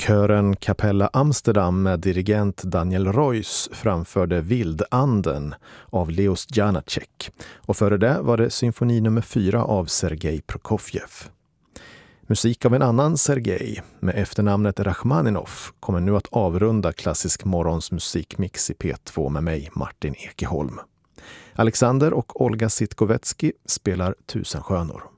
Kören Kapella Amsterdam med dirigent Daniel Roys framförde Vildanden av Leos Janáček. Och före det var det symfoni nummer 4 av Sergej Prokofjev. Musik av en annan Sergej med efternamnet Rachmaninov kommer nu att avrunda Klassisk morgons musikmix i P2 med mig, Martin Ekeholm. Alexander och Olga Sitkovetsky spelar Tusenskönor.